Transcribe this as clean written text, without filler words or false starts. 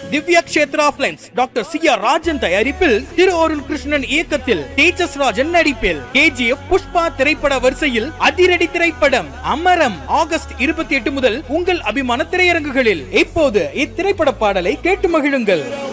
Divya Kshetra films doctor C R Rajan தயாரிப்பில் திரு அருண் கிருஷ்ணன் இயக்கத்தில் தேஜஸ் ராஜன் நடிப்பில் KGF புஷ்பா திரைப்பட வரிசையில் அதிரடி திரைப்படம் அமரம் ஆகஸ்ட் 28 முதல் உங்கள் அபிமான திரையரங்குகளில். இப்போது இத்திரைப்பட பாடலை கேட்டு மகிழுங்கள்.